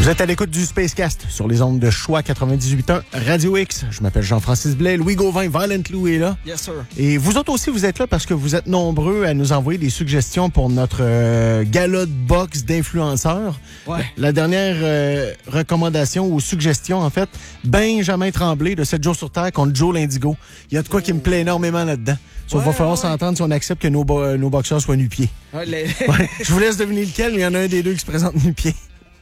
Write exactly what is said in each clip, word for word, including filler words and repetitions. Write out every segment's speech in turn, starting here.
Vous êtes à l'écoute du Spacecast sur les ondes de Choix quatre-vingt-dix-huit point un Radio X. Je m'appelle Jean-Francis Blais. Louis Gauvin, Violent Lou est là. Yes, sir. Et vous autres aussi, vous êtes là parce que vous êtes nombreux à nous envoyer des suggestions pour notre euh, gala de boxe d'influenceurs. Ouais. La dernière euh, recommandation ou suggestion, en fait, Benjamin Tremblay de sept jours sur Terre contre Joe l'Indigo. Il y a de quoi qui me plaît énormément là-dedans. Il ouais, va falloir ouais. s'entendre si on accepte que nos, bo- nos boxeurs soient nu-pieds. Ouais, les... ouais. Je vous laisse deviner lequel, mais il y en a un des deux qui se présente nu-pieds.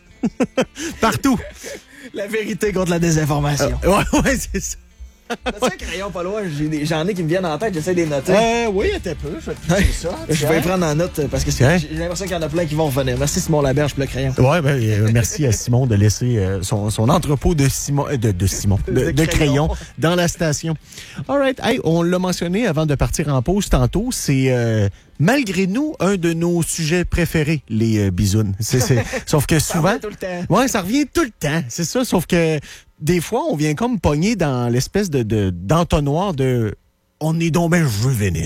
Partout. La vérité contre la désinformation. Euh, ouais, ouais, c'est ça. T'as-tu un crayon pas loin? J'ai des, j'en ai qui me viennent en tête, j'essaie de les noter. Euh, oui, un peu. Je vais, ça, je vais prendre en note parce que c'est, j'ai l'impression qu'il y en a plein qui vont revenir. Merci Simon Laberge pour le crayon. Ouais, ben, euh, merci à Simon de laisser euh, son, son entrepôt de Simon, euh, de, de Simon, de, de, de crayons dans la station. All right. Hey, on l'a mentionné avant de partir en pause tantôt, c'est euh, malgré nous un de nos sujets préférés, les euh, bisounes. C'est, c'est, sauf que souvent, ça revient tout le temps. Ouais, ça revient tout le temps. C'est ça. Sauf que des fois, on vient comme pogner dans l'espèce de, de d'entonnoir de on est donc bien juvénile.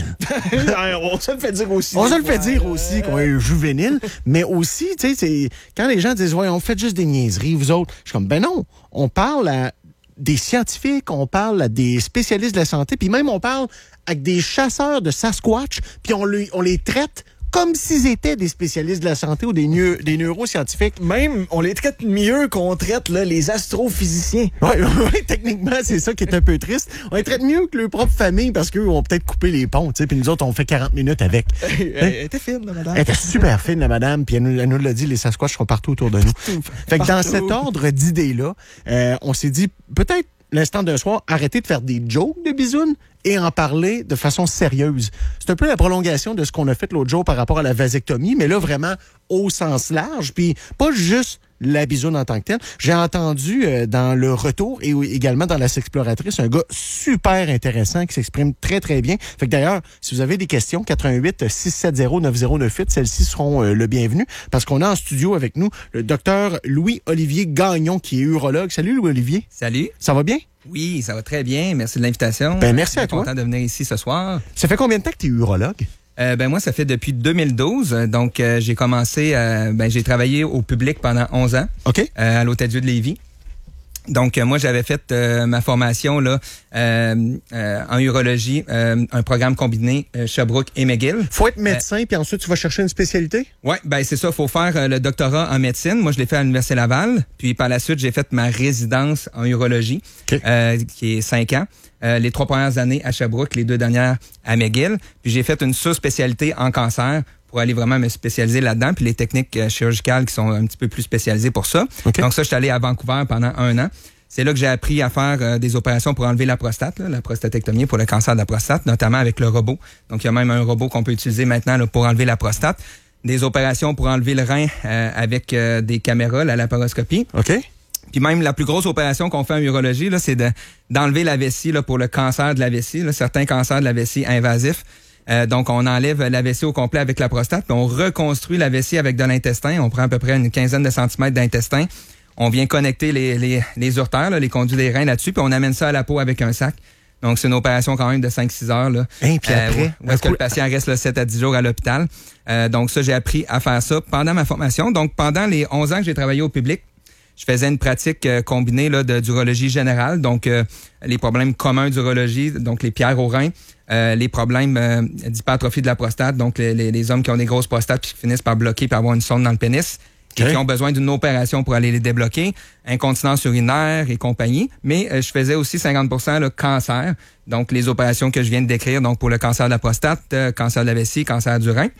On se le fait dire aussi. On se le fait dire aussi qu'on est juvénile, mais aussi, tu sais, c'est quand les gens disent ouais, on fait juste des niaiseries, vous autres. Je suis comme ben non, on parle à des scientifiques, on parle à des spécialistes de la santé, puis même on parle avec des chasseurs de Sasquatch, puis on, le, on les traite comme s'ils étaient des spécialistes de la santé ou des, neu- des neuroscientifiques. Même, on les traite mieux qu'on traite là, les astrophysiciens. Oui, ouais, techniquement, c'est ça qui est un peu triste. On les traite mieux que leur propre famille parce qu'eux ont peut-être coupé les ponts, tu sais, puis nous autres, on fait quarante minutes avec. Elle, elle était fine, la madame. Elle était super fine, la madame, puis elle nous, elle nous l'a dit, les Sasquatch sont partout autour de nous. Fait que dans cet ordre d'idées-là, euh, on s'est dit, peut-être, l'instant d'un soir, arrêter de faire des jokes de bisounes et en parler de façon sérieuse. C'est un peu la prolongation de ce qu'on a fait l'autre jour par rapport à la vasectomie, mais là, vraiment au sens large, puis pas juste la bisoune en tant que telle. J'ai entendu euh, dans le retour et également dans la Sexploratrice un gars super intéressant qui s'exprime très, très bien. Fait que d'ailleurs, si vous avez des questions, quatre un huit six sept zéro neuf zéro neuf huit, celles-ci seront euh, le bienvenu parce qu'on a en studio avec nous le docteur Louis-Olivier Gagnon qui est urologue. Salut Louis-Olivier. Salut. Ça va bien? Oui, ça va très bien. Merci de l'invitation. Ben, merci à toi. Content de venir ici ce soir. Ça fait combien de temps que tu es urologue? Euh, ben moi, ça fait depuis deux mille douze. Donc, euh, j'ai commencé, euh, ben j'ai travaillé au public pendant onze ans. OK. Euh, à l'Hôtel-Dieu de Lévis. Donc, euh, moi, j'avais fait euh, ma formation là euh, euh, en urologie, euh, un programme combiné euh, Sherbrooke et McGill. Faut être médecin, euh, puis ensuite, tu vas chercher une spécialité? Oui, ben c'est ça. Faut faire euh, le doctorat en médecine. Moi, je l'ai fait à l'Université Laval. Puis, par la suite, j'ai fait ma résidence en urologie, okay. euh, qui est cinq ans. Euh, les trois premières années à Sherbrooke, les deux dernières à McGill. Puis, j'ai fait une sous-spécialité en cancer pour aller vraiment me spécialiser là-dedans, puis les techniques euh, chirurgicales qui sont un petit peu plus spécialisées pour ça. Okay. Donc ça, je suis allé à Vancouver pendant un an. C'est là que j'ai appris à faire euh, des opérations pour enlever la prostate, là, la prostatectomie pour le cancer de la prostate, notamment avec le robot. Donc il y a même un robot qu'on peut utiliser maintenant là, pour enlever la prostate. Des opérations pour enlever le rein euh, avec euh, des caméras, la laparoscopie. OK. Puis même la plus grosse opération qu'on fait en urologie, là, c'est de, d'enlever la vessie là, pour le cancer de la vessie, là, certains cancers de la vessie invasifs. Euh, donc, on enlève la vessie au complet avec la prostate, puis on reconstruit la vessie avec de l'intestin. On prend à peu près une quinzaine de centimètres d'intestin. On vient connecter les, les, les uretères, là, les conduits des reins là-dessus, puis on amène ça à la peau avec un sac. Donc, c'est une opération quand même de cinq six heures. Là, Et puis après, euh, où est-ce que le patient reste là, sept à dix jours à l'hôpital. Euh, donc, ça, j'ai appris à faire ça pendant ma formation. Donc, pendant les onze ans que j'ai travaillé au public, je faisais une pratique euh, combinée là, de, d'urologie générale, donc euh, les problèmes communs d'urologie, donc les pierres aux reins, euh, les problèmes euh, d'hypertrophie de la prostate, donc les, les, les hommes qui ont des grosses prostates puis qui finissent par bloquer par avoir une sonde dans le pénis, okay. et qui ont besoin d'une opération pour aller les débloquer, incontinence urinaire et compagnie. Mais euh, je faisais aussi cinquante pour cent le cancer, donc les opérations que je viens de décrire, donc pour le cancer de la prostate, euh, cancer de la vessie, cancer du rein.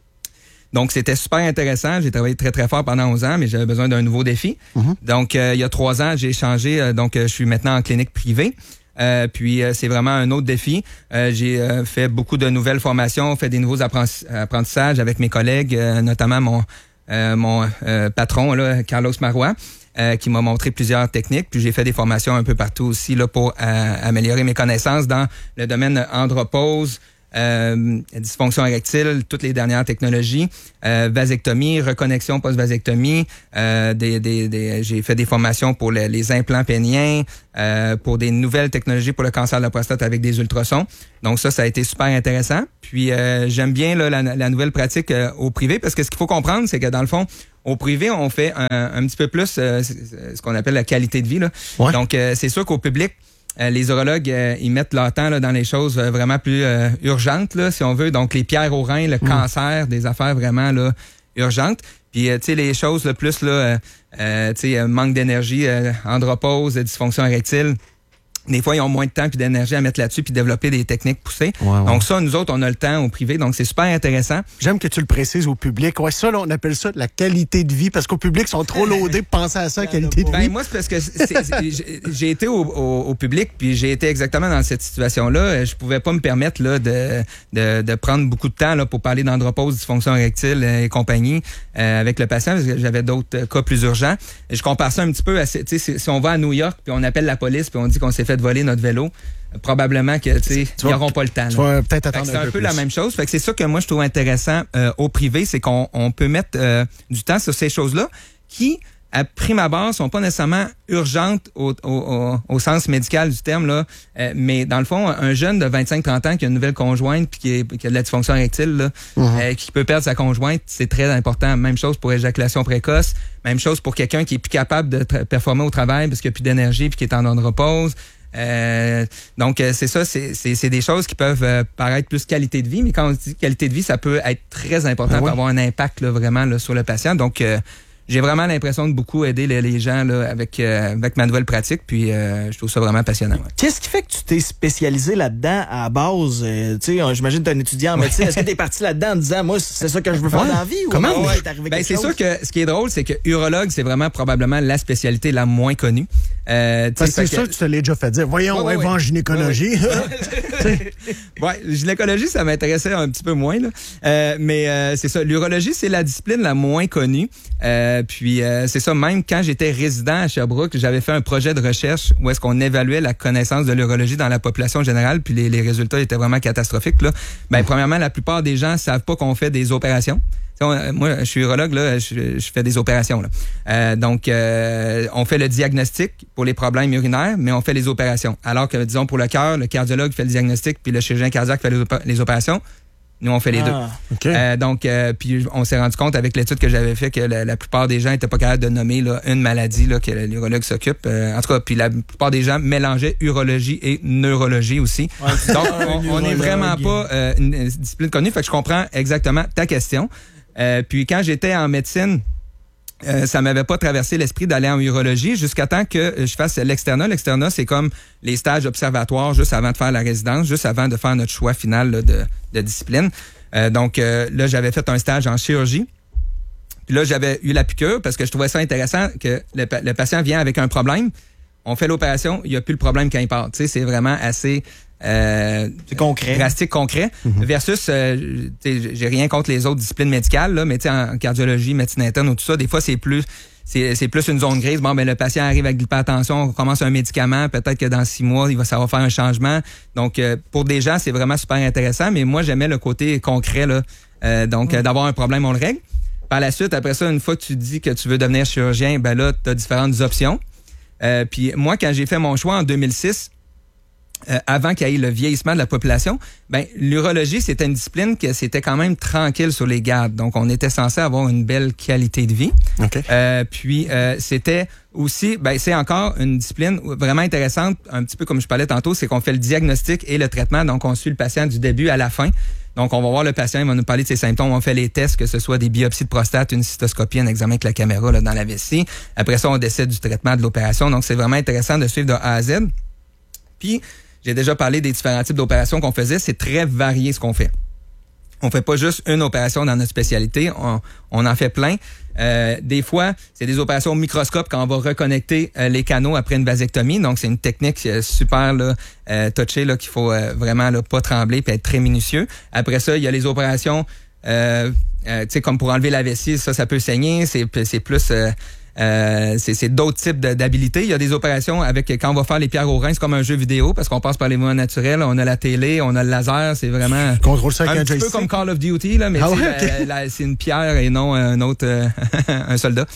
Donc, c'était super intéressant. J'ai travaillé très, très fort pendant onze ans, mais j'avais besoin d'un nouveau défi. Mm-hmm. Donc, euh, il y a trois ans, j'ai changé. Euh, donc, euh, je suis maintenant en clinique privée. Euh, puis, euh, c'est vraiment un autre défi. Euh, j'ai euh, fait beaucoup de nouvelles formations, fait des nouveaux apprentissages avec mes collègues, euh, notamment mon euh, mon euh, patron, là, Carlos Marois, euh, qui m'a montré plusieurs techniques. Puis, j'ai fait des formations un peu partout aussi là pour euh, améliorer mes connaissances dans le domaine andropause, Euh, dysfonction érectile, toutes les dernières technologies, euh, vasectomie, reconnexion post-vasectomie, euh, des, des, des, j'ai fait des formations pour les, les implants péniens, euh, pour des nouvelles technologies pour le cancer de la prostate avec des ultrasons. Donc ça, ça a été super intéressant. Puis euh, j'aime bien là, la, la nouvelle pratique euh, au privé parce que ce qu'il faut comprendre, c'est que dans le fond, Au privé, on fait un, un petit peu plus euh, ce qu'on appelle la qualité de vie. Là. Ouais. Donc, euh, c'est sûr qu'au public, euh, les urologues, euh, ils mettent leur temps là, dans les choses euh, vraiment plus euh, urgentes, là, si on veut. Donc, les pierres aux reins, le mmh. cancer, des affaires vraiment là urgentes. Puis, euh, tu sais, les choses le plus, là, euh, euh, tu sais, manque d'énergie, euh, andropause, dysfonction érectile. Des fois, ils ont moins de temps puis d'énergie à mettre là-dessus puis développer des techniques poussées. Ouais, ouais. Donc ça, nous autres, on a le temps au privé. Donc, c'est super intéressant. J'aime que tu le précises au public. Ouais, ça, là, on appelle ça de la qualité de vie parce qu'au public, ils sont trop loadés pour penser à ça, qualité de ben, vie. Moi, c'est parce que c'est, c'est, j'ai été au, au, au public puis j'ai été exactement dans cette situation-là. Je pouvais pas me permettre là de, de, de prendre beaucoup de temps là pour parler d'andropause, dysfonction érectile et compagnie euh, avec le patient parce que j'avais d'autres cas plus urgents. Et je compare ça un petit peu à, tu sais, si, si on va à New York puis on appelle la police puis on dit qu'on s'est fait voler notre vélo, probablement que tu sais ils n'auront pas le temps. Tu vas peut-être attendre c'est un, un peu, peu plus. La même chose. Fait que c'est ça que moi je trouve intéressant euh, au privé, c'est qu'on on peut mettre euh, du temps sur ces choses-là qui, à prime abord, sont pas nécessairement urgentes au, au, au, au sens médical du terme là, euh, mais dans le fond, un jeune de vingt-cinq trente ans qui a une nouvelle conjointe puis qui, est, qui a de la dysfonction érectile, là, mm-hmm. euh, qui peut perdre sa conjointe, c'est très important. Même chose pour éjaculation précoce, même chose pour quelqu'un qui est plus capable de tra- performer au travail parce qu'il a plus d'énergie puis qui est en andropause. Euh, donc, euh, c'est ça, c'est, c'est, c'est des choses qui peuvent euh, paraître plus qualité de vie, mais quand on dit qualité de vie, ça peut être très important ah oui. pour avoir un impact là, vraiment là, sur le patient. Donc, euh, j'ai vraiment l'impression de beaucoup aider les, les gens là, avec, euh, avec ma nouvelle pratique, puis euh, je trouve ça vraiment passionnant. Ouais. Qu'est-ce qui fait que tu t'es spécialisé là-dedans à la base? Euh, tu sais, j'imagine que tu es un étudiant en médecine. Est-ce que tu es parti là-dedans en disant, moi, c'est ça que je veux faire ouais. dans la vie? Ou comment ouais. t'es arrivé ben, c'est chose? Sûr que ce qui est drôle, c'est que urologue, c'est vraiment probablement la spécialité la moins connue. Euh, Parce que c'est que... sûr que tu te l'as déjà fait dire. Voyons, ouais, ouais, va en gynécologie. Ouais, ouais, gynécologie, ça m'intéressait un petit peu moins. Là. Euh, mais euh, c'est ça, l'urologie, c'est la discipline la moins connue. Euh, puis euh, c'est ça, même quand j'étais résident à Sherbrooke, j'avais fait un projet de recherche où est-ce qu'on évaluait la connaissance de l'urologie dans la population générale, puis les, les résultats étaient vraiment catastrophiques. Là. Ben, premièrement, la plupart des gens savent pas qu'on fait des opérations. Moi, je suis urologue, là, je, je fais des opérations. Là. Euh, donc, euh, on fait le diagnostic pour les problèmes urinaires, mais on fait les opérations. Alors que, disons, pour le cœur, le cardiologue fait le diagnostic, puis le chirurgien cardiaque fait les, op- les opérations. Nous, on fait les ah, deux. Okay. Euh, donc, euh, puis on s'est rendu compte avec l'étude que j'avais fait que la, la plupart des gens étaient pas capables de nommer là, une maladie là, que l'urologue s'occupe. Euh, en tout cas, puis la plupart des gens mélangeaient urologie et neurologie aussi. Ouais, donc, on, on est vraiment pas euh, une, une discipline connue. Fait que je comprends exactement ta question. Euh, puis quand j'étais en médecine, euh, ça m'avait pas traversé l'esprit d'aller en urologie jusqu'à temps que je fasse l'externat. L'externat, c'est comme les stages observatoires juste avant de faire la résidence, juste avant de faire notre choix final là, de, de discipline. Euh, donc euh, là, j'avais fait un stage en chirurgie. Puis là, j'avais eu la piqûre parce que je trouvais ça intéressant que le, le patient vient avec un problème. On fait l'opération, il n'y a plus le problème quand il part. Tu sais, c'est vraiment assez... Euh, c'est concret. Drastique, concret. Mm-hmm. Versus, euh, j'ai rien contre les autres disciplines médicales, là, mais en cardiologie, médecine interne ou tout ça, des fois, c'est plus c'est, c'est plus une zone grise. Bon, ben le patient arrive avec de l'hypertension, on commence un médicament, peut-être que dans six mois, il va savoir faire un changement. Donc, euh, pour des gens, c'est vraiment super intéressant, mais moi, j'aimais le côté concret, là. Euh, donc, mm. euh, d'avoir un problème, on le règle. Par la suite, après ça, une fois que tu dis que tu veux devenir chirurgien, ben là, tu as différentes options. Euh, puis moi, quand j'ai fait mon choix en deux mille six, Euh, avant qu'il y ait le vieillissement de la population, ben l'urologie, c'était une discipline qui c'était quand même tranquille sur les gardes. Donc, on était censé avoir une belle qualité de vie. Okay. Euh, puis, euh, c'était aussi, ben c'est encore une discipline vraiment intéressante, un petit peu comme je parlais tantôt, c'est qu'on fait le diagnostic et le traitement. Donc, on suit le patient du début à la fin. Donc, on va voir le patient, il va nous parler de ses symptômes. On fait les tests, que ce soit des biopsies de prostate, une cystoscopie, un examen avec la caméra là, dans la vessie. Après ça, on décide du traitement de l'opération. Donc, c'est vraiment intéressant de suivre de A à Z. Puis, j'ai déjà parlé des différents types d'opérations qu'on faisait. C'est très varié ce qu'on fait. On fait pas juste une opération dans notre spécialité. On, on en fait plein. Euh, des fois, c'est des opérations au microscope quand on va reconnecter euh, les canaux après une vasectomie. Donc, c'est une technique euh, super là, euh, touchée là, qu'il faut euh, vraiment là, pas trembler et être très minutieux. Après ça, il y a les opérations, euh, euh, tu sais, comme pour enlever la vessie. Ça, ça peut saigner. C'est, c'est plus... Euh, Euh, c'est, c'est d'autres types de, d'habilités. Il y a des opérations avec, quand on va faire les pierres aux reins, c'est comme un jeu vidéo parce qu'on passe par les moyens naturels. On a la télé, on a le laser, c'est vraiment contrôle ça avec un un petit joystick. peu comme Call of Duty, là, mais ah ouais, okay. la, la, c'est une pierre et non un autre, euh, un soldat.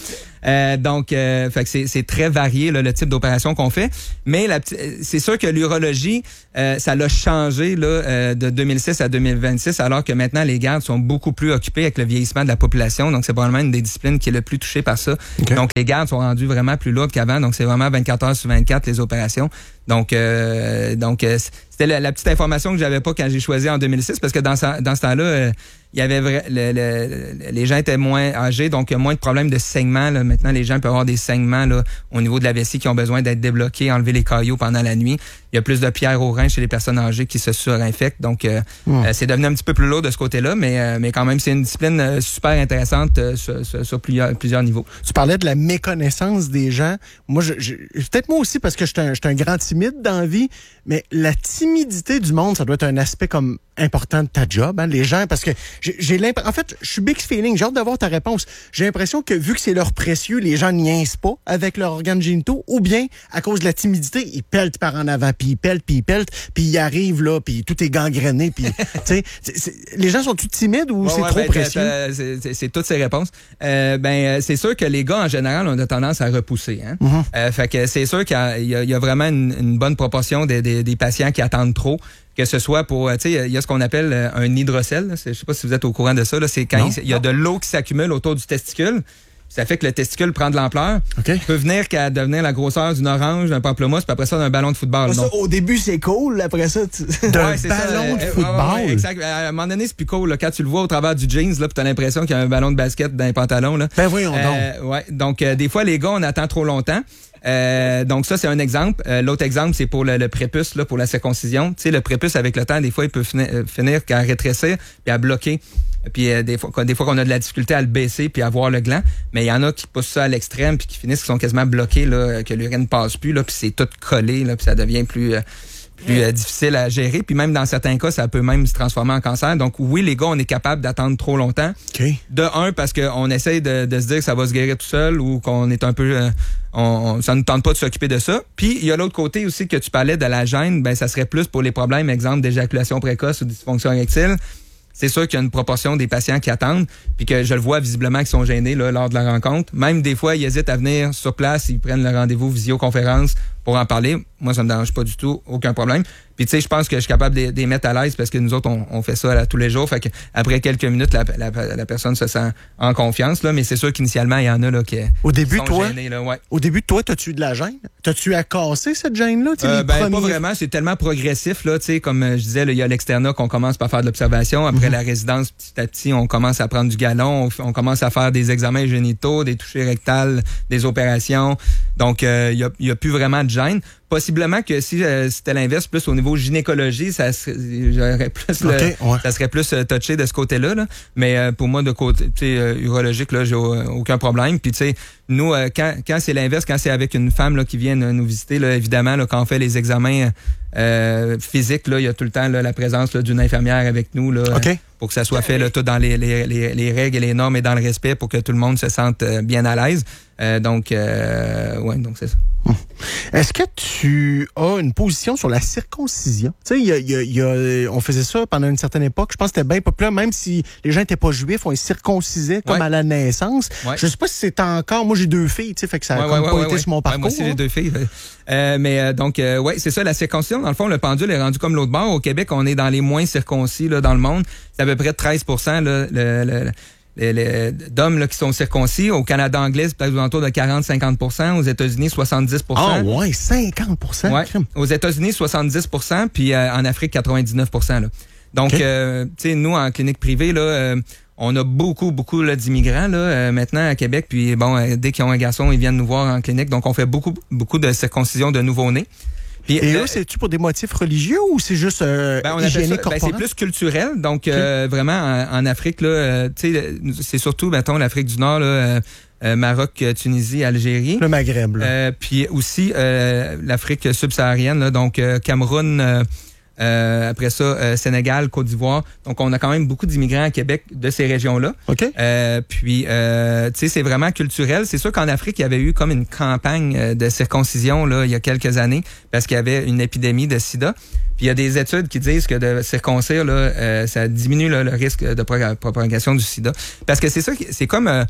Euh, donc, euh, fait que c'est, c'est très varié là, le type d'opération qu'on fait. Mais la, c'est sûr que l'urologie, euh, ça l'a changé là, euh, de deux mille six à deux mille vingt-six, alors que maintenant les gardes sont beaucoup plus occupés avec le vieillissement de la population. Donc, c'est probablement une des disciplines qui est le plus touchée par ça. Okay. Donc, les gardes sont rendus vraiment plus lourdes qu'avant. Donc, c'est vraiment vingt-quatre heures sur vingt-quatre les opérations. Donc, euh, donc euh, c'était la, la petite information que j'avais pas quand j'ai choisi en deux mille six, parce que dans, ce, dans ce temps-là, euh, il y avait vrai, le, le, les gens étaient moins âgés, donc il y a moins de problèmes de saignement. Là. Maintenant, les gens peuvent avoir des saignements là, au niveau de la vessie qui ont besoin d'être débloqués, enlever les caillots pendant la nuit. Il y a plus de pierres au rein chez les personnes âgées qui se surinfectent. Donc, euh, mmh. euh, c'est devenu un petit peu plus lourd de ce côté-là, mais, euh, mais quand même, c'est une discipline euh, super intéressante euh, sur, sur, sur plusieurs, plusieurs niveaux. Tu parlais de la méconnaissance des gens. Moi, je, je, peut-être moi aussi, parce que je suis un, un grand timide dans la vie, mais la timidité du monde, ça doit être un aspect comme important de ta job, hein, les gens, parce que j'ai, j'ai l'impression, en fait, je suis big feeling, j'ai hâte d'avoir ta réponse. J'ai l'impression que vu que c'est leur précieux, les gens niaisent pas avec leurs organes génitaux, ou bien, à cause de la timidité, ils peltent par en avant, puis ils peltent, puis ils peltent, puis ils arrivent là, puis tout est gangréné, puis, tu sais, les gens sont-tous timides ou ouais, c'est ouais, trop ben, précieux? t'as, c'est, c'est, c'est toutes ces réponses. Euh, ben, c'est sûr que les gars, en général, ont tendance à repousser, hein. Mm-hmm. Euh, fait que c'est sûr qu'il y a, il y a, il y a vraiment une, une bonne proportion des, des, des patients qui attendent trop. Que ce soit pour, tu sais, il y a ce qu'on appelle un hydrocèle. Là. Je sais pas si vous êtes au courant de ça. Là. C'est quand il y a de l'eau qui s'accumule autour du testicule. Ça fait que le testicule prend de l'ampleur. Okay. Il peut venir qu'à devenir la grosseur d'une orange, d'un pamplemousse, puis après ça, d'un ballon de football. Ça, au début, c'est cool. Après ça, tu... d'un ouais, ballon ça, de football. Ouais, ouais, exact. À un moment donné, c'est plus cool. Là, quand tu le vois au travers du jeans, là, puis t'as l'impression qu'il y a un ballon de basket dans les pantalons. Là. Ben voyons euh, donc. Ouais. Donc, euh, des fois, les gars, on attend trop longtemps. Euh, donc ça, c'est un exemple. Euh, l'autre exemple, c'est pour le, le prépuce, là, pour la circoncision. Tu sais, le prépuce, avec le temps, des fois, il peut finir, finir qu'à rétrécir puis à bloquer. Puis euh, des fois, des fois qu'on a de la difficulté à le baisser puis à voir le gland, mais il y en a qui poussent ça à l'extrême puis qui finissent qui sont quasiment bloqués là, que l'urine passe plus là, puis c'est tout collé là, puis ça devient plus euh, plus euh, difficile à gérer. Puis même dans certains cas, ça peut même se transformer en cancer. Donc oui, les gars, on est capable d'attendre trop longtemps. Okay. De un, parce qu'on essaye de, de se dire que ça va se guérir tout seul ou qu'on est un peu... Euh, on, on, ça ne tente pas de s'occuper de ça. Puis il y a l'autre côté aussi que tu parlais de la gêne. Ben ça serait plus pour les problèmes, exemple d'éjaculation précoce ou dysfonction érectile. C'est sûr qu'il y a une proportion des patients qui attendent, puis que je le vois visiblement qu'ils sont gênés là, lors de la rencontre. Même des fois, ils hésitent à venir sur place, ils prennent le rendez-vous visioconférence pour en parler. Moi, ça me dérange pas du tout, aucun problème. Puis tu sais, je pense que je suis capable de, de les mettre à l'aise parce que nous autres, on, on fait ça là, tous les jours. Fait que après quelques minutes, la, la, la personne se sent en confiance. Là, mais c'est sûr qu'initialement, il y en a là qui, au début, qui sont toi, gênés. Là, ouais. Au début, toi, t'as-tu eu de la gêne? T'as-tu à casser cette gêne-là? Euh, ben, premiers... pas vraiment. C'est tellement progressif. Là, comme je disais, il y a l'externat qu'on commence par faire de l'observation. Après mm-hmm. la résidence, petit à petit, on commence à prendre du galon. On, on commence à faire des examens génitaux, des touchés rectales, des opérations. Donc, il euh, y, a, y a plus vraiment de gêne. Possiblement que si euh, c'était l'inverse, plus au niveau gynécologie, ça serait, j'aurais plus okay, le, ouais. ça serait plus euh, touché de ce côté-là. Là. Mais euh, pour moi, de côté, tu sais, euh, urologique, là, j'ai euh, aucun problème. Puis tu sais, nous, euh, quand, quand c'est l'inverse, quand c'est avec une femme là, qui vient nous visiter, là, évidemment, là, quand on fait les examens euh, physiques, là, il y a tout le temps là, la présence là, d'une infirmière avec nous. Là, okay. Pour que ça soit fait là, tout dans les, les, les, les règles et les normes et dans le respect pour que tout le monde se sente euh, bien à l'aise. Euh, donc, euh, ouais, donc c'est ça. Hum. Est-ce que tu as une position sur la circoncision? Tu sais, il y a, y a, y a, on faisait ça pendant une certaine époque. Je pense que c'était bien populaire, même si les gens n'étaient pas juifs, on les circoncisait comme ouais. à la naissance. Ouais. Je sais pas si c'est encore... Moi, j'ai deux filles, tu sais, fait que ça n'a ouais, ouais, pas ouais, été ouais. sur mon parcours. Ouais, moi aussi, j'ai deux filles. Euh, mais euh, donc, euh, ouais, c'est ça, la circoncision. Dans le fond, le pendule est rendu comme l'autre bord. Au Québec, on est dans les moins circoncis là, dans le monde. C'est à peu près treize pour cent là, le, le, le Les, les, d'hommes là, qui sont circoncis. Au Canada anglais, c'est peut-être aux alentours de quarante à cinquante pour cent. Aux États-Unis, soixante-dix pour cent. Ah ouais, cinquante pour cent. Ouais. Aux États-Unis, soixante-dix pour cent, puis euh, en Afrique, quatre-vingt-dix-neuf pour cent. Là. Donc, okay. euh, tu sais, nous, en clinique privée, là, euh, on a beaucoup, beaucoup là, d'immigrants là, euh, maintenant à Québec. Puis bon, euh, dès qu'ils ont un garçon, ils viennent nous voir en clinique. Donc, on fait beaucoup, beaucoup de circoncision de nouveau-nés. Puis, et eux, c'est-tu pour des motifs religieux ou c'est juste euh, ben, on hygiénique ça, ben, c'est plus culturel. Donc, okay. euh, vraiment, en, en Afrique, là, euh, tu sais, c'est surtout, mettons, l'Afrique du Nord, là, euh, euh, Maroc, Tunisie, Algérie. Le Maghreb, là. Euh, puis aussi euh, l'Afrique subsaharienne, là, donc euh, Cameroun... Euh, Euh, après ça, euh, Sénégal, Côte d'Ivoire. Donc, on a quand même beaucoup d'immigrants à Québec de ces régions-là. OK. Euh, puis, euh, tu sais, c'est vraiment culturel. C'est sûr qu'en Afrique, il y avait eu comme une campagne de circoncision là il y a quelques années parce qu'il y avait une épidémie de sida. Puis, il y a des études qui disent que de circoncire, là, euh, ça diminue là, le risque de propagation du sida. Parce que c'est ça, c'est comme... Euh,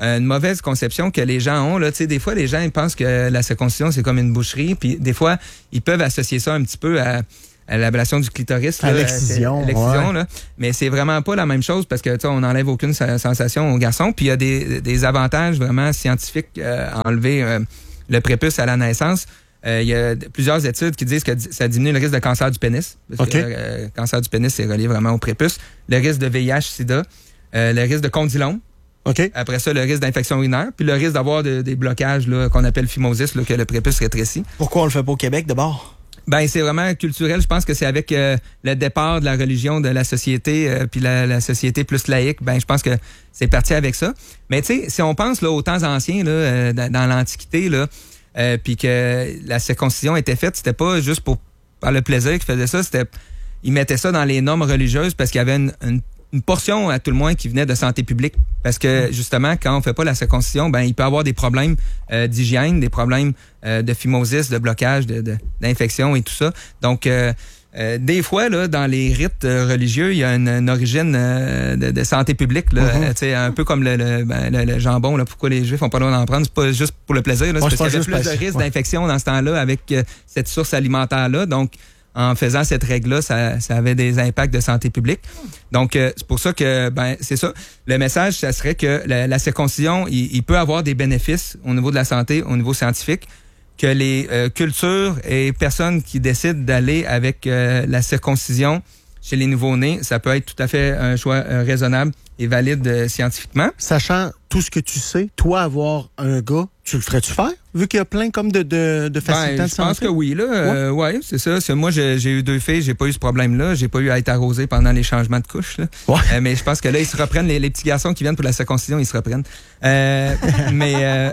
une mauvaise conception que les gens ont. Là. Tu sais, des fois, les gens ils pensent que la circoncision, c'est comme une boucherie. Puis des fois, ils peuvent associer ça un petit peu à, à l'ablation du clitoris. À là, l'excision. à l'excision ouais. là. Mais c'est vraiment pas la même chose parce que tu sais, on n'enlève aucune sensation aux garçons. Puis il y a des, des avantages vraiment scientifiques euh, à enlever euh, le prépuce à la naissance. Euh, il y a plusieurs études qui disent que ça diminue le risque de cancer du pénis. Parce okay. que le euh, cancer du pénis, c'est relié vraiment au prépuce. Le risque de V I H sida. Euh, le risque de condylome. Okay. Après ça, le risque d'infection urinaire. Puis le risque d'avoir de, des blocages là, qu'on appelle phimosis, là, que le prépuce rétrécit. Pourquoi on le fait pas au Québec d'abord? Ben c'est vraiment culturel. Je pense que c'est avec euh, le départ de la religion de la société, euh, puis la, la société plus laïque. Ben je pense que c'est parti avec ça. Mais tu sais, si on pense là aux temps anciens, là, euh, dans, dans l'Antiquité, là, euh, puis que la circoncision était faite, c'était pas juste pour par le plaisir qu'ils faisaient ça. C'était ils mettaient ça dans les normes religieuses parce qu'il y avait une, une une portion, à tout le moins, qui venait de santé publique. Parce que, justement, quand on fait pas la circoncision, ben il peut y avoir des problèmes euh, d'hygiène, des problèmes euh, de phimosis, de blocage, de, de, d'infection et tout ça. Donc, euh, euh, des fois, là, dans les rites euh, religieux, il y a une, une origine euh, de, de santé publique. Là, mm-hmm. Tu sais, un peu comme le, le, ben, le, le jambon. Là, pourquoi les Juifs ont pas le droit d'en prendre? C'est pas juste pour le plaisir. Là, c'est ouais, parce qu'il y avait plus parce... de risque ouais. d'infection dans ce temps-là avec euh, cette source alimentaire-là. Donc, en faisant cette règle-là, ça, ça avait des impacts de santé publique. Donc, euh, c'est pour ça que, ben, c'est ça. Le message, ça serait que la, la circoncision, il, il peut avoir des bénéfices au niveau de la santé, au niveau scientifique, que les euh, cultures et personnes qui décident d'aller avec euh, la circoncision chez les nouveau-nés, ça peut être tout à fait un choix euh, raisonnable et valide euh, scientifiquement. Sachant tout ce que tu sais, toi, avoir un gars, tu le ferais-tu faire? Vu qu'il y a plein comme de, de, de facilitants ben, de je pense santé? que oui, là. Euh, ouais, c'est ça. C'est, moi, j'ai, j'ai eu deux filles, j'ai pas eu ce problème-là. J'ai pas eu à être arrosé pendant les changements de couche. Là. Ouais. Euh, mais je pense que là, ils se reprennent. Les, les petits garçons qui viennent pour la circoncision, ils se reprennent. Euh, mais euh,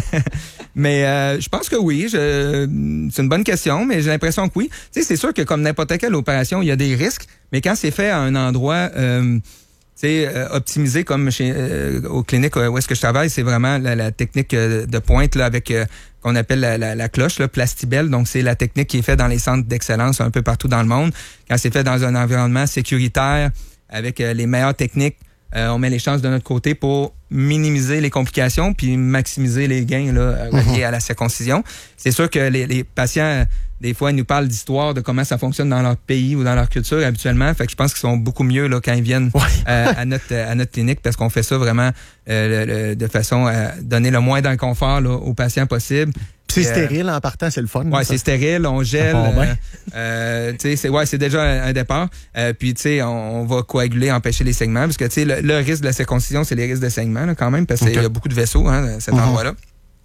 mais euh, je pense que oui. Je, c'est une bonne question, mais j'ai l'impression que oui. Tu sais, c'est sûr que comme n'importe quelle opération, il y a des risques. Mais quand c'est fait à un endroit euh, c'est euh, optimisé comme chez euh, aux cliniques où est-ce que je travaille, c'est vraiment la, la technique euh, de pointe là avec euh, qu'on appelle la, la, la cloche là, Plastibelle. Donc c'est la technique qui est faite dans les centres d'excellence un peu partout dans le monde. Quand c'est fait dans un environnement sécuritaire avec euh, les meilleures techniques, euh, on met les chances de notre côté pour minimiser les complications puis maximiser les gains là reliés mm-hmm. à la circoncision. C'est sûr que les, les patients des fois, ils nous parlent d'histoire, de comment ça fonctionne dans leur pays ou dans leur culture habituellement. Fait que je pense qu'ils sont beaucoup mieux là quand ils viennent ouais. euh, à notre à notre clinique parce qu'on fait ça vraiment euh, le, le, de façon à donner le moins d'inconfort là, aux patients possible. Puis c'est euh, stérile en partant, c'est le fun. Ouais, ça. c'est stérile, on gèle. Euh, euh, tu sais, c'est ouais, c'est déjà un, un départ. Euh, puis tu sais, on, on va coaguler, empêcher les saignements parce que tu sais, le, le risque de la circoncision, c'est les risques de saignement là, quand même parce qu'il okay. y a beaucoup de vaisseaux hein, à cet uh-huh. endroit-là.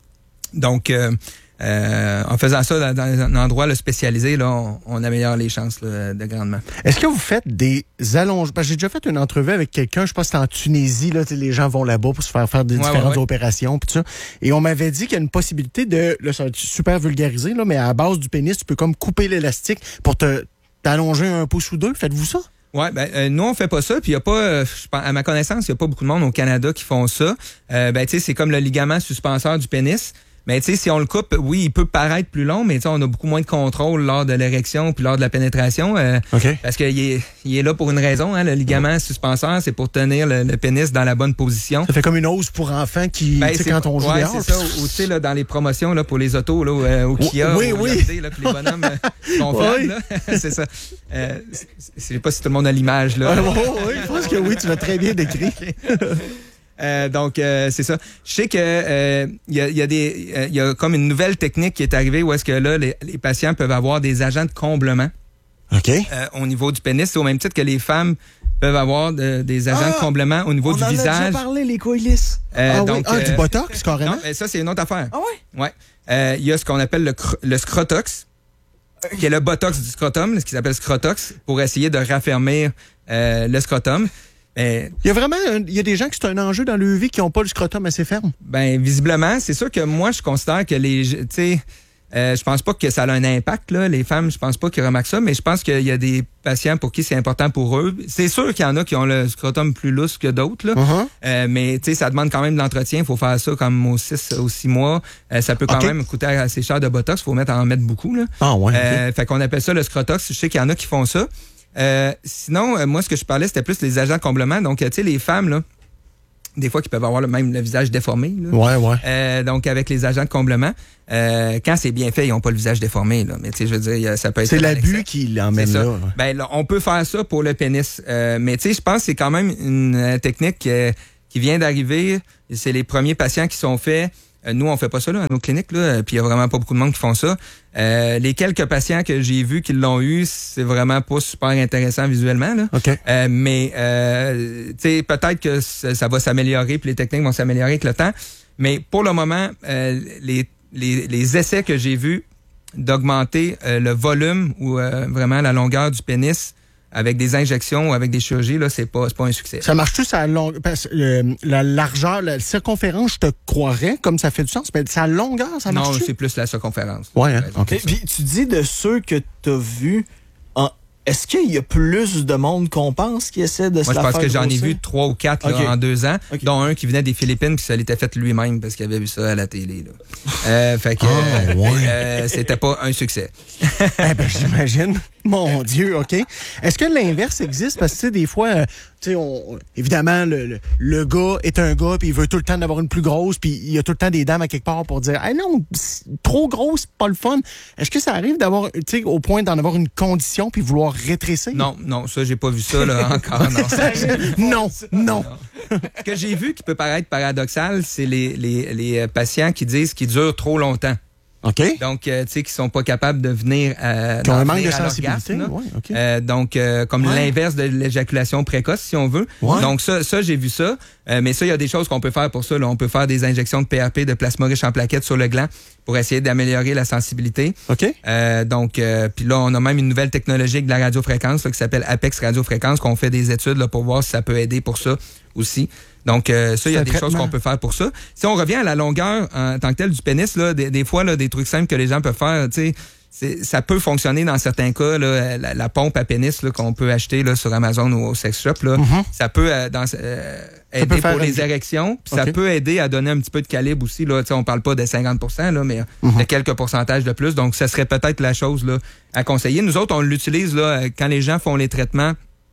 Donc euh, Euh, en faisant ça dans, dans un endroit là, spécialisé, là, on, on améliore les chances là, de grandement. Est-ce que vous faites des allongements? Parce que j'ai déjà fait une entrevue avec quelqu'un, je pense que c'était en Tunisie, là, les gens vont là-bas pour se faire faire des ouais, différentes ouais, ouais. opérations. Pis tout ça. Et on m'avait dit qu'il y a une possibilité de, là, ça va être super vulgarisé, là, mais à la base du pénis, tu peux comme couper l'élastique pour te t'allonger un pouce ou deux. Faites-vous ça? Ouais, ben euh, nous on fait pas ça, puis il y a pas, euh, à ma connaissance, il y a pas beaucoup de monde au Canada qui font ça. Euh, ben tu sais, c'est comme le ligament suspenseur du pénis. Mais tu sais, si on le coupe, oui, il peut paraître plus long, mais tu sais, on a beaucoup moins de contrôle lors de l'érection puis lors de la pénétration. Euh, okay. Parce qu'il est, il est là pour une raison. Hein, le ligament ouais. suspenseur, c'est pour tenir le, le pénis dans la bonne position. Ça fait comme une hausse pour enfants qui, ben, tu sais, quand on joue ouais, dehors. c'est ça. Ou tu sais, là, dans les promotions là pour les autos là, euh, au Kia, oui, au oui. Hyundai, là, puis les bonhommes euh, gonflables, oui. là. C'est ça. Euh, je sais pas si tout le monde a l'image là. Ah, oh, oui, je pense que oui, tu l'as très bien décrit. Euh, donc euh, c'est ça. Je sais que euh, il y a, y a des il euh, y a comme une nouvelle technique qui est arrivée où est-ce que là les, les patients peuvent avoir des agents de comblement. OK. Euh, au niveau du pénis, c'est au même titre que les femmes peuvent avoir de, des agents ah, de comblement au niveau on du en visage. a déjà parlé les couilles lisses. Euh, ah donc, oui, ah, euh, du botox carrément. Non, mais ça c'est une autre affaire. Ah ouais. Ouais. Euh, il y a ce qu'on appelle le, cr- le scrotox, qui est le botox du scrotum, ce qui s'appelle scrotox, pour essayer de raffermir euh, le scrotum. Il y a vraiment un, il y a des gens qui c'est un enjeu dans leur vie qui n'ont pas le scrotum assez ferme. Ben visiblement, c'est sûr que moi je considère que les tu sais euh, je pense pas que ça a un impact là, les femmes, je pense pas qu'ils remarquent ça, mais je pense qu'il y a des patients pour qui c'est important pour eux. C'est sûr qu'il y en a qui ont le scrotum plus lousse que d'autres là. Uh-huh. Euh, mais tu sais ça demande quand même de l'entretien, il faut faire ça comme aux six ou six mois, euh, ça peut quand okay. même coûter assez cher de botox, faut mettre en mettre beaucoup là. Ah ouais. Euh, okay. Fait qu'on appelle ça le scrotox, je sais qu'il y en a qui font ça. Euh, sinon, euh, moi, ce que je parlais, c'était plus les agents de comblement. Donc, tu sais, les femmes, là, des fois qui peuvent avoir le même le visage déformé. Là. Ouais, ouais. Euh, donc, avec les agents de comblement, euh, quand c'est bien fait, ils n'ont pas le visage déformé. Là. Mais tu sais, je veux dire, ça peut être... C'est l'abus qui l'emmène là. Ouais. Ben, là, on peut faire ça pour le pénis. Euh, mais tu sais, je pense que c'est quand même une euh, technique euh, qui vient d'arriver. C'est les premiers patients qui sont faits. Euh, nous, on fait pas ça là, à nos cliniques, là, puis il y a vraiment pas beaucoup de monde qui font ça. Euh, les quelques patients que j'ai vus qui l'ont eu, c'est vraiment pas super intéressant visuellement. Là. Okay. Euh, mais euh, tu sais, peut-être que ça, ça va s'améliorer, puis les techniques vont s'améliorer avec le temps. Mais pour le moment, euh, les, les, les essais que j'ai vus d'augmenter euh, le volume ou euh, vraiment la longueur du pénis avec des injections ou avec des chirurgies, là, c'est pas, c'est pas un succès. Ça marche-tu sa long... euh, la largeur, la circonférence, je te croirais, comme ça fait du sens, mais sa longueur, ça marche-tu? Non, c'est plus la circonférence. Ouais, hein? Okay. Puis tu dis de ceux que tu as vus, en... est-ce qu'il y a plus de monde qu'on pense qui essaie de se Moi, la je pense faire que j'en ai grossir? vu trois ou quatre Okay. là, en deux ans, Okay. dont un qui venait des Philippines puis ça l'était fait lui-même parce qu'il avait vu ça à la télé. Là. Euh, fait que Ah, euh, ouais. euh, c'était pas un succès. Eh ben, j'imagine. Mon Dieu, OK. Est-ce que l'inverse existe? Parce que, tu sais, des fois, euh, tu sais, on, évidemment, le, le, le gars est un gars, puis il veut tout le temps d'avoir une plus grosse, puis il y a tout le temps des dames à quelque part pour dire, ah non, trop grosse, c'est pas le fun. Est-ce que ça arrive d'avoir, tu sais, au point d'en avoir une condition, puis vouloir rétrécir? Non, non, ça, j'ai pas vu ça là, encore. Non. non, non. non. Ce que j'ai vu qui peut paraître paradoxal, c'est les, les, les patients qui disent qu'ils durent trop longtemps. OK. Donc, euh, tu sais, qui sont pas capables de venir euh, qui ont un manque venir de à sensibilité. l'orgasme, Ouais, OK. euh, donc, euh, comme Ouais. l'inverse de l'éjaculation précoce, si on veut. Ouais. Donc, ça, ça j'ai vu ça. Euh, mais ça, il y a des choses qu'on peut faire pour ça. Là. On peut faire des injections de P R P, de plasma riche en plaquettes sur le gland pour essayer d'améliorer la sensibilité. OK. Euh, donc, euh, puis là, on a même une nouvelle technologie de la radiofréquence là, qui s'appelle Apex Radiofréquence, qu'on fait des études là, pour voir si ça peut aider pour ça aussi. Donc, euh, ça, il y a des traitement. choses qu'on peut faire pour ça. Si on revient à la longueur en tant que telle du pénis, là, des, des fois, là, des trucs simples que les gens peuvent faire, tu sais, c'est, ça peut fonctionner dans certains cas. Là, la, la pompe à pénis là, qu'on peut acheter là, sur Amazon ou au sex shop, là, Mm-hmm. ça peut euh, dans, euh, aider peut faire pour les une- érections. Puis OK. ça peut aider à donner un petit peu de calibre aussi. Là, tu sais, on parle pas de cinquante pour cent, là, mais Mm-hmm. de quelques pourcentages de plus. Donc, ça serait peut-être la chose là, à conseiller. Nous autres, on l'utilise là, quand les gens font les traitements,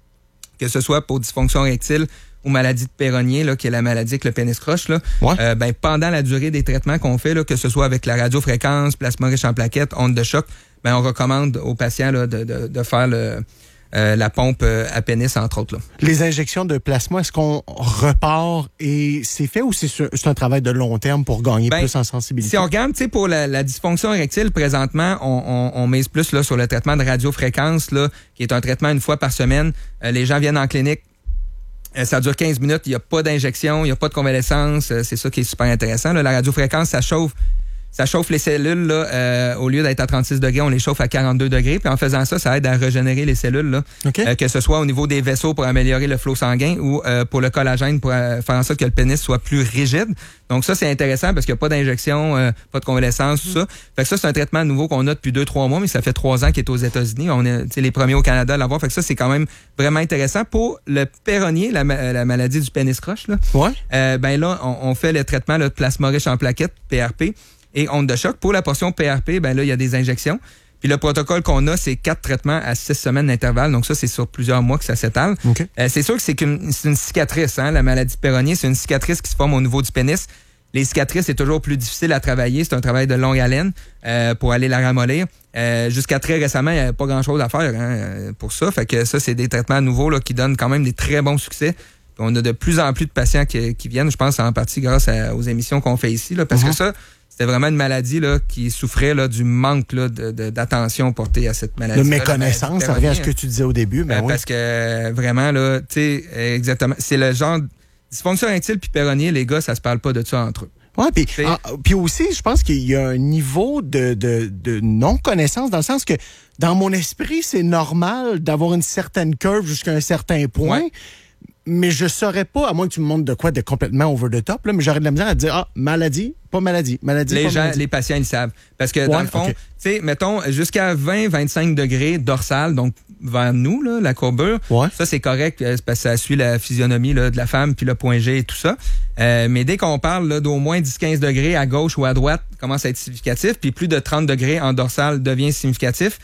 que ce soit pour dysfonction rectile ou maladie de Peyronie, là, qui est la maladie avec le pénis croche, là, Ouais. euh, ben, pendant la durée des traitements qu'on fait, là, que ce soit avec la radiofréquence, plasma riche en plaquettes, onde de choc, ben, on recommande aux patients là, de, de, de faire le, euh, la pompe euh, à pénis, entre autres. Là. Les injections de plasma, est-ce qu'on repart et c'est fait ou c'est, sur- c'est un travail de long terme pour gagner Ben, plus en sensibilité? Si on regarde, tu sais, pour la, la dysfonction érectile, présentement, on, on, on mise plus là, sur le traitement de radiofréquence, là, qui est un traitement une fois par semaine. Euh, les gens viennent en clinique. Euh, Ça dure quinze minutes, il n'y a pas d'injection, il n'y a pas de convalescence. Euh, C'est ça qui est super intéressant. Là. La radiofréquence, ça chauffe, ça chauffe les cellules. Là, euh, au lieu d'être à trente-six degrés, on les chauffe à quarante-deux degrés. Puis en faisant ça, ça aide à régénérer les cellules. Là. OK. Euh, que ce soit au niveau des vaisseaux pour améliorer le flot sanguin ou euh, pour le collagène pour euh, faire en sorte que le pénis soit plus rigide. Donc ça, c'est intéressant parce qu'il n'y a pas d'injection, euh, pas de convalescence, tout ça. Fait que ça, c'est un traitement nouveau qu'on a depuis deux, trois mois, mais ça fait trois ans qu'il est aux États-Unis. On est tu sais, les premiers au Canada à l'avoir. Fait que ça, c'est quand même vraiment intéressant. Pour le péronnier, la, ma- la maladie du pénis croche, là, Ouais. euh, ben là, on, on fait le traitement là, de plasma riche en plaquettes, P R P, et onde de choc. Pour la portion P R P, ben là, il y a des injections. Puis le protocole qu'on a, c'est quatre traitements à six semaines d'intervalle. Donc ça, c'est sur plusieurs mois que ça s'étale. OK. Euh, c'est sûr que c'est, qu'une, c'est une cicatrice, hein, la maladie de Peyronie. C'est une cicatrice qui se forme au niveau du pénis. Les cicatrices, c'est toujours plus difficile à travailler. C'est un travail de longue haleine euh, pour aller la ramollir. Euh, jusqu'à très récemment, il n'y avait pas grand-chose à faire hein, pour ça. Fait que ça, c'est des traitements nouveaux là, qui donnent quand même des très bons succès. Puis on a de plus en plus de patients qui, qui viennent, je pense en partie grâce à- aux émissions qu'on fait ici. Là, parce Mhm. que ça, c'était vraiment une maladie là, qui souffrait là, du manque là, de, de- d'attention portée à cette maladie. De méconnaissance, ça revient à ce que tu disais au début. Ben Euh, oui. Parce que euh, vraiment, là, tu sais, euh, exactement, c'est le genre de dysfonction érectile puis péronnier, les gars, ça se parle pas de ça entre eux. Ouais, puis, C'est- ah, puis aussi, je pense qu'il y a un niveau de, de, de non-connaissance dans le sens que dans mon esprit, c'est normal d'avoir une certaine curve jusqu'à un certain point. Ouais. Mais je saurais pas, à moins que tu me montres de quoi de complètement over the top, là, mais j'aurais de la misère à dire, ah, maladie, pas maladie, maladie, Les pas gens, maladie. les patients, ils savent. Parce que dans Ouais, le fond, ok. tu sais, mettons, jusqu'à vingt à vingt-cinq degrés dorsal, donc vers nous, là, la courbure, Ouais. ça, c'est correct, euh, c'est parce que ça suit la physionomie là, de la femme, puis le point G et tout ça. Euh, mais dès qu'on parle là, d'au moins dix à quinze degrés à gauche ou à droite, commence à être significatif, puis plus de trente degrés en dorsal devient significatif.